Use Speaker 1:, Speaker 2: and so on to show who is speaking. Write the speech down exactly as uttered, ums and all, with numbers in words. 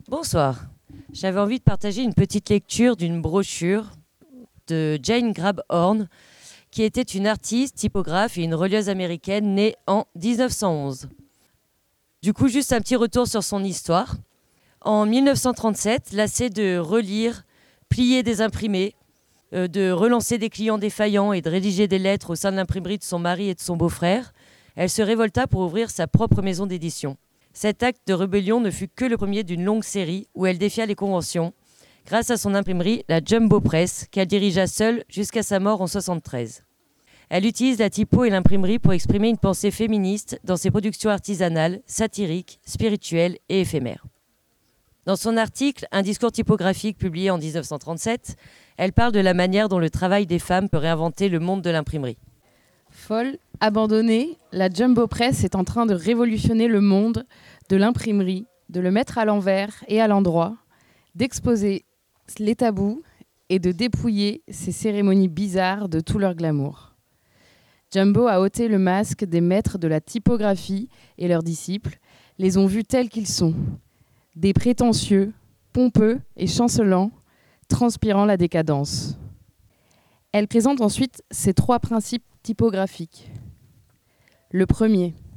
Speaker 1: Bonsoir. J'avais envie de partager une petite lecture d'une brochure de Jane Grabhorn, qui était une artiste, typographe et une relieuse américaine née en dix-neuf cent onze. Du coup, juste un petit retour sur son histoire. En mille neuf cent trente-sept, lassée de relire, plier des imprimés, euh, de relancer des clients défaillants et de rédiger des lettres au sein de l'imprimerie de son mari et de son beau-frère, elle se révolta pour ouvrir sa propre maison d'édition. Cet acte de rébellion ne fut que le premier d'une longue série où elle défia les conventions, grâce à son imprimerie, la Jumbo Press, qu'elle dirigea seule jusqu'à sa mort en soixante-treize. Elle utilise la typo et l'imprimerie pour exprimer une pensée féministe dans ses productions artisanales, satiriques, spirituelles et éphémères. Dans son article « Un discours typographique » publié en dix-neuf cent trente-sept, elle parle de la manière dont le travail des femmes peut réinventer le monde de l'imprimerie.
Speaker 2: Folle, abandonnée, la Jumbo Press est en train de révolutionner le monde de l'imprimerie, de le mettre à l'envers et à l'endroit, d'exposer les tabous et de dépouiller ces cérémonies bizarres de tout leur glamour. Jumbo a ôté le masque des maîtres de la typographie et leurs disciples, les ont vus tels qu'ils sont, des prétentieux, pompeux et chancelants, transpirant la décadence. Elle présente ensuite ses trois principes typographiques. Le premier,